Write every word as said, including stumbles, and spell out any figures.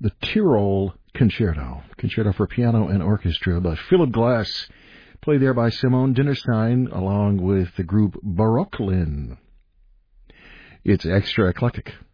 the Tyrol Concerto, Concerto for Piano and Orchestra by Philip Glass, played there by Simone Dinnerstein along with the group Barocklin. It's extra eclectic.